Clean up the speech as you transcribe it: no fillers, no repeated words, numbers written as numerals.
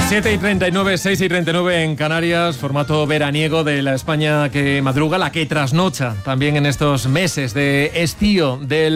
7:39, 6:39 en Canarias, formato veraniego de la España que madruga, la que trasnocha también en estos meses de estío del